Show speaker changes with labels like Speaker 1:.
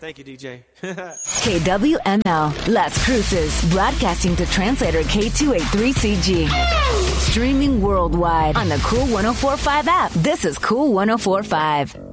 Speaker 1: Thank you, DJ.
Speaker 2: KWML, Las Cruces, broadcasting to translator K283CG. Streaming worldwide on the Cool 104.5 app. This is Cool 104.5.